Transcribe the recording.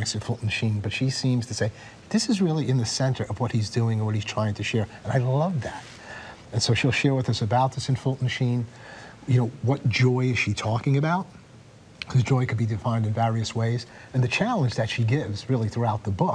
next to Fulton Sheen, but she seems to say, this is really in the center of what he's doing and what he's trying to share, and I love that. And so she'll share with us about this in Fulton Sheen. You know, what joy is she talking about? Because joy could be defined in various ways. And the challenge that she gives really throughout the book